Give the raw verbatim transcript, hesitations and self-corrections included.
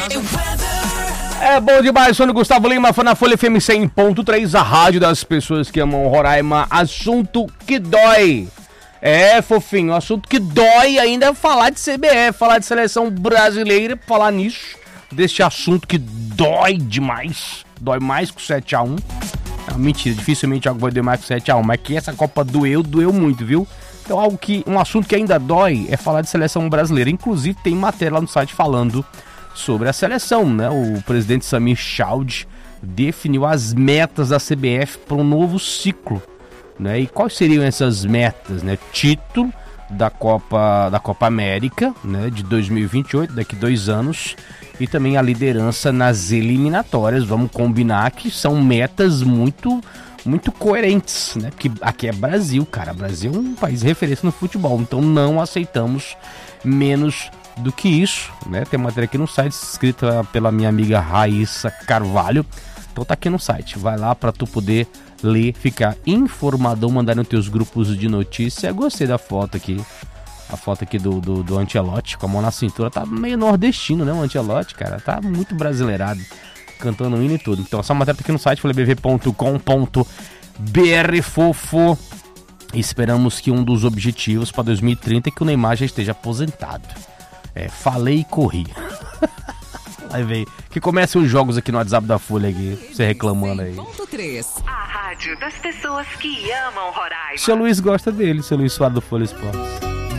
É bom demais, sou o Gustavo Lima, foi na Folha F M cem ponto três, a rádio das pessoas que amam Roraima. Assunto que dói. É, fofinho, assunto que dói ainda é falar de C B F, falar de seleção brasileira, falar nisso, deste assunto que dói demais, dói mais que o sete a um. Não, mentira, dificilmente algo vai doer mais que o sete a um, mas que essa Copa doeu, doeu muito, viu? Então algo que, um assunto que ainda dói é falar de seleção brasileira. Inclusive tem matéria lá no site falando sobre a seleção, né? O presidente Samir Chowdhury definiu as metas da C B F para um novo ciclo, né? E quais seriam essas metas, né? Título da Copa, da Copa América, né? De dois mil e vinte e oito, daqui dois anos, e também a liderança nas eliminatórias. Vamos combinar que são metas muito, muito coerentes, né? Porque aqui é Brasil, cara. Brasil é um país de referência no futebol, então não aceitamos menos do que isso, né? Tem matéria aqui no site escrita pela minha amiga Raíssa Carvalho. Então tá aqui no site, vai lá pra tu poder ler, ficar informadão, mandar nos teus grupos de notícia. Gostei da foto aqui, a foto aqui do, do, do Ancelotti com a mão na cintura, tá meio nordestino, né? O Ancelotti, cara, tá muito brasileirado, cantando hino e tudo. Então essa matéria tá aqui no site, folha b v ponto com ponto b r, fofo. Esperamos que um dos objetivos para dois mil e trinta é que o Neymar já esteja aposentado. É, falei e corri. Aí vem, que comecem os jogos aqui no WhatsApp da Folha aqui, você reclamando aí. A rádio das pessoas que amam Roraima. Seu Luiz gosta dele, seu Luiz Soares do Folha Esportes.